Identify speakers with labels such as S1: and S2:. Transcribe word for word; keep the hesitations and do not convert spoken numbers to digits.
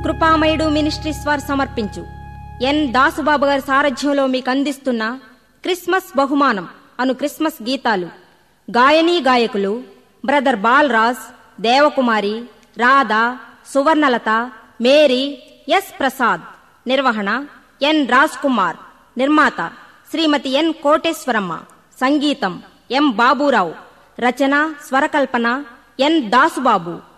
S1: కృపామయుడు ministries వారు సమర్పించు ఎన్ దాసుబాబు గారి సారథ్యంలో మీకు అందిస్తున్న క్రిస్మస్ బహుమానం అను క్రిస్మస్ గీతాలు. గాయనీ గాయకులు brother Balraj, Devakumari, Radha, Suvarnalatha, Mary, yes Prasad. నిర్వహణ ఎన్ రాజ్ కుమార్. నిర్మాత శ్రీమతి ఎన్ కోటేశ్వరమ్మ. సంగీతం ఎం బాబూరావు. రచన స్వరకల్పన ఎన్ దాసుబాబు.